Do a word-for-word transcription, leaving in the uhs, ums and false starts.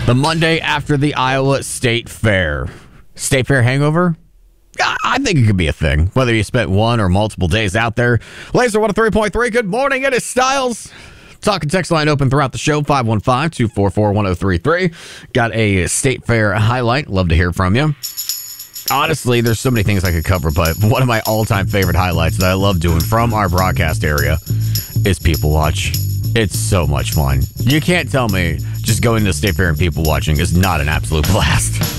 The Monday after the Iowa State Fair. State Fair hangover? I think it could be a thing, whether you spent one or multiple days out there. Laser one oh three point three, good morning, it is Styles. Talking text line open throughout the show, five one five, two four four, one oh three three. Got a State Fair highlight, love to hear from you. Honestly, there's so many things I could cover, but one of my all-time favorite highlights that I love doing from our broadcast area is People Watch. It's so much fun. You can't tell me just going to the State Fair and people watching is not an absolute blast.